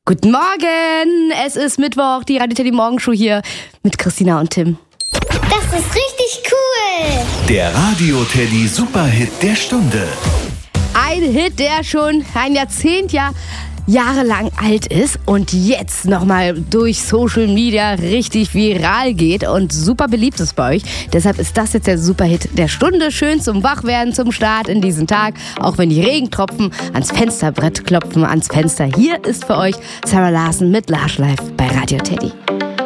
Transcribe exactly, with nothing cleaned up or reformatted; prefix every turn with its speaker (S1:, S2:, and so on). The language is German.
S1: Guten Morgen, es ist Mittwoch, die Radio Teddy Morgenshow hier mit Christina und Tim.
S2: Das ist richtig cool.
S3: Der Radio Teddy Superhit der Stunde.
S1: Ein Hit, der schon ein Jahrzehnt ja jahrelang alt ist und jetzt nochmal durch Social Media richtig viral geht und super beliebt ist bei euch. Deshalb ist das jetzt der Superhit der Stunde. Schön zum Wachwerden, zum Start in diesen Tag. Auch wenn die Regentropfen ans Fensterbrett klopfen, ans Fenster. Hier ist für euch Sarah Larsen mit Large Life bei Radio Teddy.